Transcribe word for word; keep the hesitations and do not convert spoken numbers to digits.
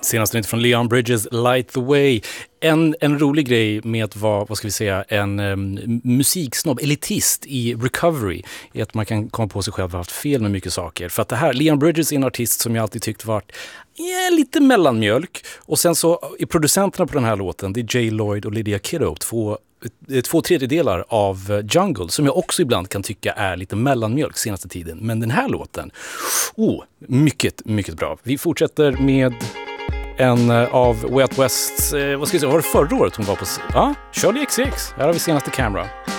Senaste nytt från Leon Bridges, Light the Way. En, en rolig grej med att vara, vad ska vi säga, en um, musiksnobb, elitist i recovery är att man kan komma på sig själv och ha haft fel med mycket saker. För att det här, Leon Bridges är en artist som jag alltid tyckt varit ja, lite mellanmjölk. Och sen så är producenterna på den här låten, det är Jay Lloyd och Lydia Kiddo, två två tredjedelar av Jungle som jag också ibland kan tycka är lite mellanmjölk senaste tiden. Men den här låten, oh, mycket, mycket bra. Vi fortsätter med en av Way Out Wests, eh, vad ska jag säga, var det förra året hon var på? Ja, Shirley X C X. Här har vi senaste Camera.